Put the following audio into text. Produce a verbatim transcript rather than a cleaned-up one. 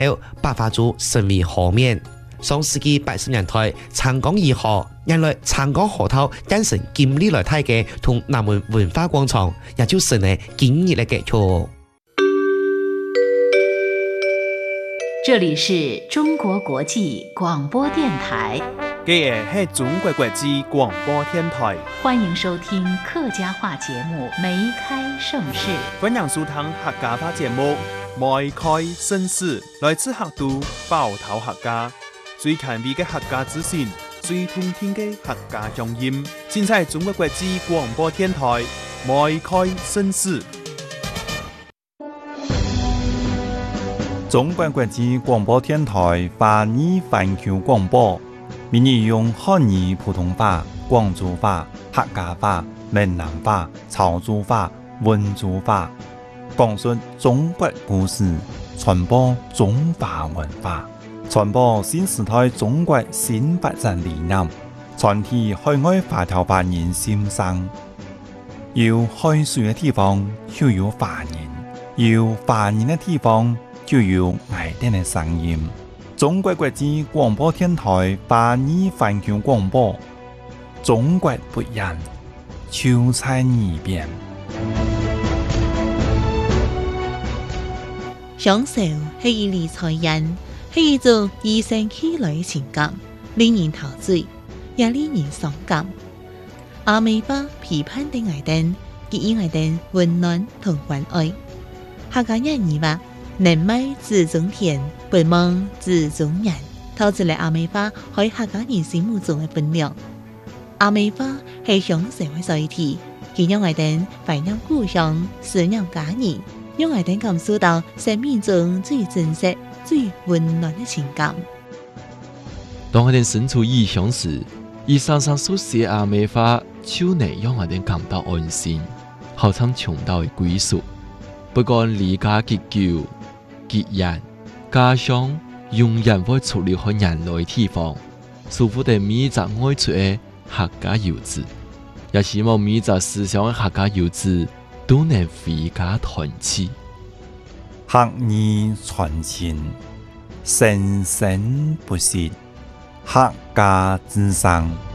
还有爆发出神秘画面。上世纪八十年代，长江二河引來長江河套建成建立來睇嘅同南門文化廣場，也就成了今日的結束。 这里是中国国际广播電台， 這個是中國國際廣播電台， 歡迎收聽客家話節目《梅開盛世》。 歡迎收聽客家話節目《梅開盛世》，來自客都包頭客家。最權威嘅客家資訊，最通聽嘅客家聲音，盡在中國國際廣播電台梅開盛世。 中國國際廣播電台華語環球廣播，每日用漢語普通話、廣州話、客家話、閩南話、潮州話、溫州話，講述中國故事，傳播中華文化。傳播新時代中國新發展理念，傳遞海外華僑華人心聲。有海水嘅地方就有華人，有華人嘅地方就有愛哋嘅聲音。中國國際廣播電台華語環球廣播，中國不一樣，就在耳邊。 享受係一理財人。係一種與生俱來嘅情感，令人陶醉，也令人傷感。阿美巴批判的愛燈，給予愛燈溫暖同關愛。客家人語話：能賣自種田，不忘自種人。透出嚟阿美巴喺客家人心目中嘅分量。阿美巴係享受嘅載體，佢讓愛燈懷念故鄉，思念家人，讓愛燈感受到生命中最真實、最溫暖的情感。 當我哋身處異鄉時，以常常所寫阿美話，就能讓我哋感到安心，好像尋到嘅歸屬。不過離家結久、結緣，家鄉永遠會出離開人類地方，舒服地每隻愛出嘅客家遊子，也希望每隻思想嘅客家遊子都能回家團聚。 客語傳情，生生不息，客家之聲。